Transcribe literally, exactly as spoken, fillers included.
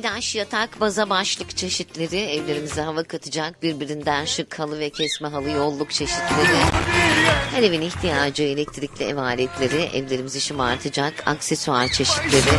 paydaş, yatak, baza, başlık çeşitleri, evlerimize hava katacak birbirinden şık halı ve kesme halı, yolluk çeşitleri, her evin ihtiyacı elektrikli ev aletleri, evlerimizi şımartacak aksesuar çeşitleri,